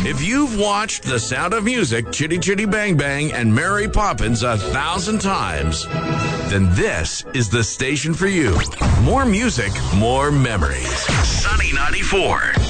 If you've watched The Sound of Music, Chitty Chitty Bang Bang, and Mary Poppins 1,000 times, then this is the station for you. More music, more memories. Sunny 94.